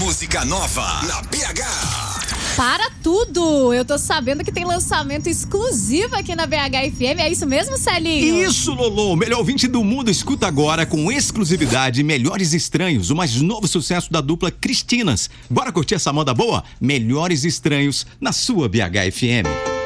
música nova na BH. Para tudo! Eu tô sabendo que tem lançamento exclusivo aqui na BH FM. É isso mesmo, Celinho? Isso, Lolo! O melhor ouvinte do mundo escuta agora com exclusividade Melhores Estranhos, o mais novo sucesso da dupla Cristinas. Bora curtir essa moda boa? Melhores Estranhos na sua BH FM.